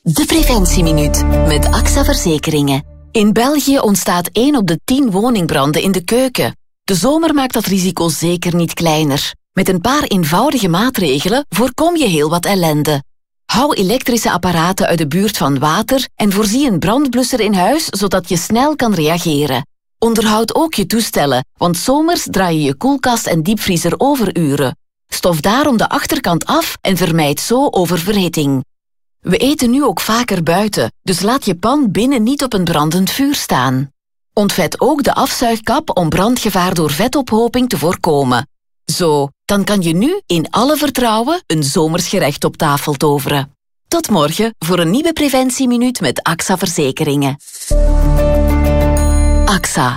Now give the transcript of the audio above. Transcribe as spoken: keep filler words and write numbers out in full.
De Preventieminuut met A X A Verzekeringen. In België ontstaat één op de tien woningbranden in de keuken. De zomer maakt dat risico zeker niet kleiner. Met een paar eenvoudige maatregelen voorkom je heel wat ellende. Hou elektrische apparaten uit de buurt van water en voorzie een brandblusser in huis, zodat je snel kan reageren. Onderhoud ook je toestellen, want zomers draai je je koelkast en diepvriezer overuren. Stof daarom de achterkant af en vermijd zo oververhitting. We eten nu ook vaker buiten, dus laat je pan binnen niet op een brandend vuur staan. Ontvet ook de afzuigkap om brandgevaar door vetophoping te voorkomen. Zo, dan kan je nu in alle vertrouwen een zomers gerecht op tafel toveren. Tot morgen voor een nieuwe Preventieminuut met A X A Verzekeringen. A X A.